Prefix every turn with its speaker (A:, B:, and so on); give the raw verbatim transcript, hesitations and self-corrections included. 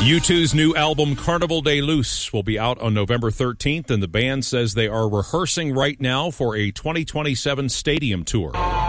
A: U two's new album, Carnival de Luz, will be out on November thirteenth, and the band says they are rehearsing right now for a twenty twenty-seven stadium tour.